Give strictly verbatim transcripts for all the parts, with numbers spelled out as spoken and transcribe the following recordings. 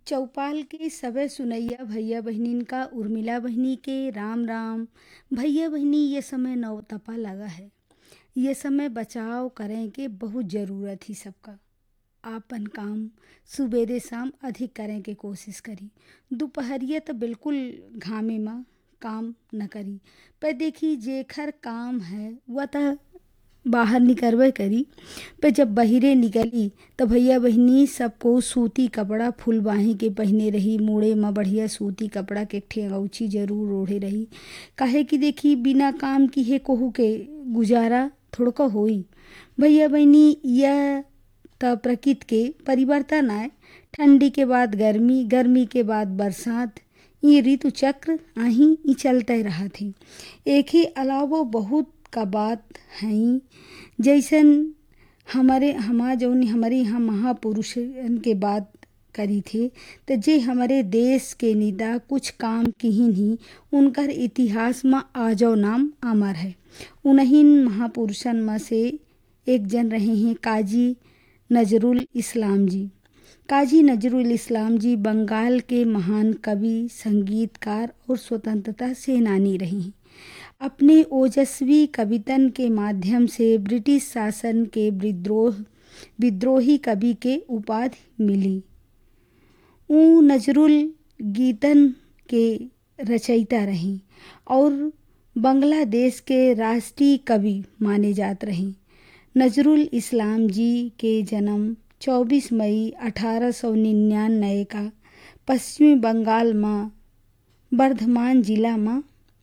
चौपाल के सबे सुनैया भैया बहनिन का उर्मिला बहनी के राम राम। भैया बहनी ये समय नवतपा लगा है। ये समय बचाव करें के बहुत ज़रूरत ही सबका। आपन काम सुबेरे शाम अधिक करें के कोशिश करी। दोपहरिया तो बिल्कुल घामे में काम न करी। पर देखी जेखर काम है वह तो बाहर निकलबे करी। पे जब बहिरे निकली तो भैया बहनी सबको सूती कपड़ा फुल बाही के पहने रही। मुड़े में बढ़िया सूती कपड़ा के ठे अंगौछी जरूर ओढ़े रही। काहे कि देखी बिना काम की है कोहू के गुजारा थोड़का होई। भैया बहनी यह त प्रकृति के परिवर्तन आए। ठंडी के बाद गर्मी, गर्मी के बाद बरसात, ये ऋतु चक्र आही ये चलते रहा थी। एक ही अलावा बहुत का बात है। जैसन हमारे हमा जौन हमारे यहाँ महापुरुषन के बात करी थे तो जे हमारे देश के निदा कुछ काम किहिन ही उनकर इतिहास में आजो नाम अमर है। उन्हीं महापुरुषन में से एक जन रहे हैं काजी नजरुल इस्लाम जी। काजी नजरुल इस्लाम जी बंगाल के महान कवि, संगीतकार और स्वतंत्रता सेनानी रहे हैं। अपने ओजस्वी कवितन के माध्यम से ब्रिटिश शासन के विद्रोह विद्रोही कवि के उपाधि मिली। ऊ नजरुल गीतन के रचयिता रहीं और बांग्लादेश के राष्ट्रीय कवि माने जात रहीं। नजरुल इस्लाम जी के जन्म चौबीस मई अठारह सौ निन्यानवे का पश्चिमी बंगाल में बर्धमान जिला में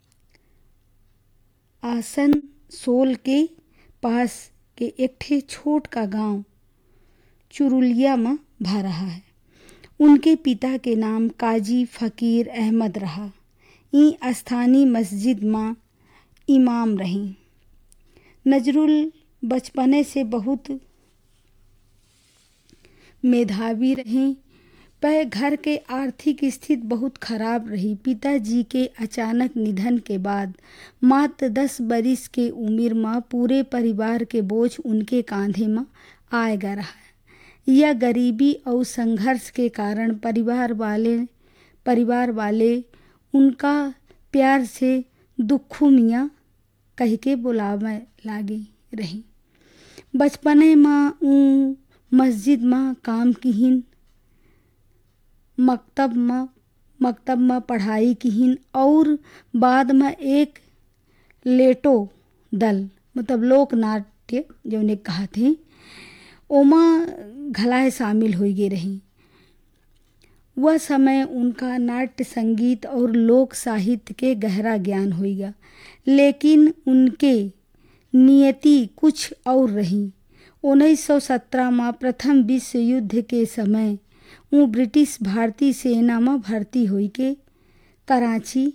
आसनसोल के पास के एक ठे छोट का गांव चुरुलिया में भा रहा है। उनके पिता के नाम काजी फकीर अहमद रहा। ई स्थानीय मस्जिद में इमाम रहीं। नजरुल बचपने से बहुत मेधावी रहीं। पर घर के आर्थिक स्थिति बहुत खराब रही। पिताजी के अचानक निधन के बाद मात्र दस बरिस के उम्र में पूरे परिवार के बोझ उनके कांधे में आएगा रहा। यह गरीबी और संघर्ष के कारण परिवार वाले परिवार वाले उनका प्यार से दुखू मियाँ कह के बुलावे लागे रही। बचपने में ऊ मस्जिद में काम किहिन, मकतब में मकतब में पढ़ाई किहिन और बाद में एक लेटो दल मतलब लोक नाट्य जो ने कहा थे ओमा घलाए शामिल हो गए रही। वह समय उनका नाट्य संगीत और लोक साहित्य के गहरा ज्ञान होगा। लेकिन उनके नियति कुछ और रही। उन्नीस सौ सत्रह में प्रथम विश्व युद्ध के समय वो ब्रिटिश भारतीय सेना में भर्ती हुई के कराची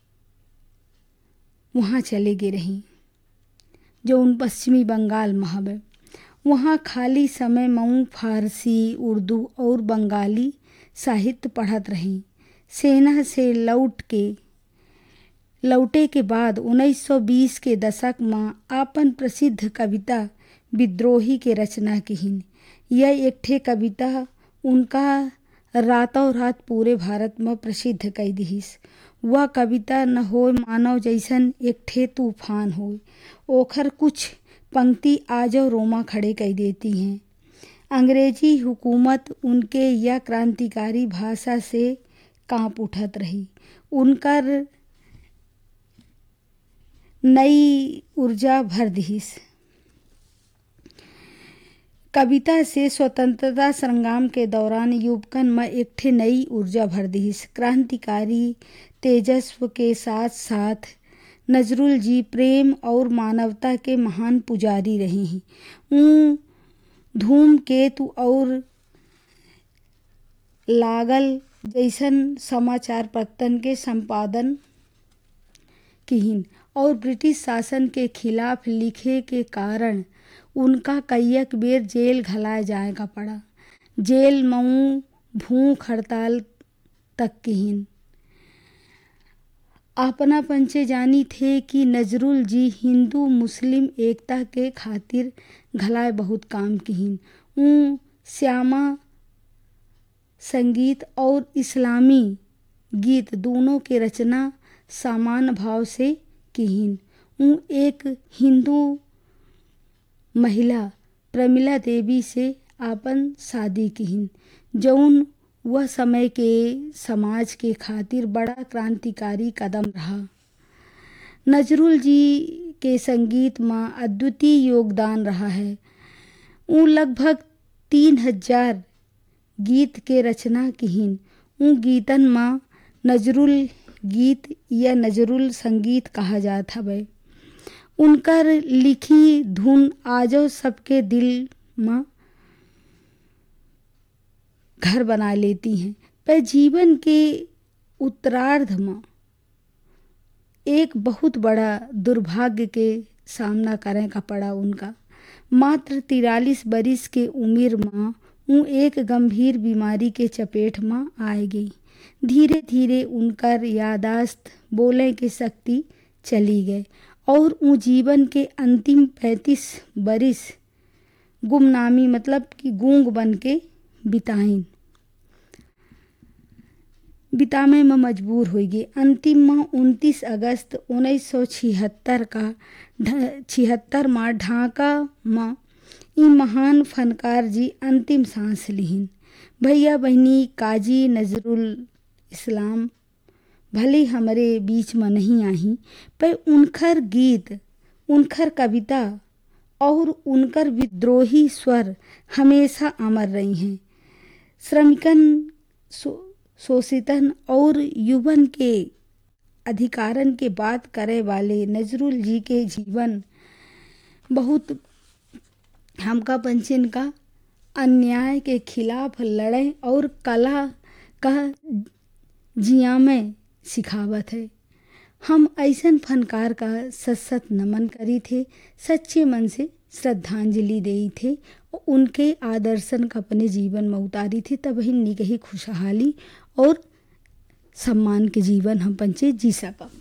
वहाँ चले गए रहीं जो उन पश्चिमी बंगाल में हवे। वहाँ खाली समय में फारसी, उर्दू और बंगाली साहित्य पढ़त रहीं। सेना से लौट के लौटे के बाद उन्नीस सौ बीस के दशक में आपन प्रसिद्ध कविता विद्रोही के रचना किहिन। यह एक ठे कविता उनका रातों रात पूरे भारत में प्रसिद्ध कई दिहिस। वह कविता न हो मानव जैसन एक ठे तूफान हो। ओखर कुछ पंक्ति आजो रोमा खड़े कर देती हैं। अंग्रेजी हुकूमत उनके यह क्रांतिकारी भाषा से कांप उठत रही। उनकर नई ऊर्जा भर दिहिस। कविता से स्वतंत्रता संग्राम के दौरान युवकन में एक ठे नई ऊर्जा भर दिहिस। क्रांतिकारी तेजस्व के साथ साथ नजरुल जी प्रेम और मानवता के महान पुजारी रहे हैं। ऊ धूमकेतु और लागल जैसन समाचार पत्रन के संपादन किहिन और ब्रिटिश शासन के खिलाफ लिखे के कारण उनका कईक बेर जेल घलाए जाएगा पड़ा। जेल में भूख हड़ताल तक किहिन। अपना पंचे जानी थे कि नजरुल जी हिंदू मुस्लिम एकता के खातिर घलाए बहुत काम किहिन। ऊ श्यामा संगीत और इस्लामी गीत दोनों के रचना समान भाव से किहिन। ऊ एक हिंदू महिला प्रमिला देवी से आपन शादी किहिन, जौन वह समय के समाज के खातिर बड़ा क्रांतिकारी कदम रहा। नजरुल जी के संगीत में अद्वितीय योगदान रहा है। ऊ लगभग तीन हजार गीत के रचना किहिन। ऊ गीतन में नजरुल गीत या नजरुल संगीत कहा जात हवे। उनकर लिखी धुन आजो सबके दिल में घर बना लेती हैं। पर जीवन के उत्तरार्ध में एक बहुत बड़ा दुर्भाग्य के सामना करें का पड़ा उनका। मात्र तिरालीस बरिस के उम्र में ऊ एक गंभीर बीमारी के चपेट में आ गई। धीरे धीरे उनकर यादाश्त बोले की शक्ति चली गई और ऊ जीवन के अंतिम पैंतीस बरिस गुमनामी मतलब कि गूंग बन के बिताइन बितामे में मजबूर हो गए। अंतिम में उनतीस अगस्त उन्नीस सौ छिहत्तर का छिहत्तर में ढाका में ई महान फनकार जी अंतिम सांस लिहिन। भैया बहनी काजी नजरुल इस्लाम भले हमारे बीच में नहीं आई, पर उनकर गीत, उनकर कविता और उनकर विद्रोही स्वर हमेशा अमर रही हैं। श्रमिकन, सो, शोषितन और युवन के अधिकारन के बात करे वाले नजरुल जी के जीवन बहुत हमका पंचिन का अन्याय के खिलाफ लड़े और कला का जिया में सिखावत है। हम ऐसन फनकार का सत सत नमन करी थे, सच्चे मन से श्रद्धांजलि देई थे, उनके आदर्शन का अपने जीवन में उतारी थी। तब ही निकही खुशहाली और सम्मान के जीवन हम पंचे जी सका।